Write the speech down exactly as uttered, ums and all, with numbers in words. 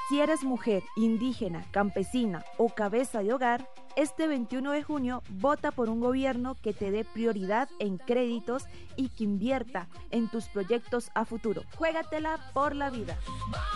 Si eres mujer, indígena, campesina o cabeza de hogar, este veintiuno de junio vota por un gobierno que te dé prioridad en créditos y que invierta en tus proyectos a futuro. Juégatela por la vida.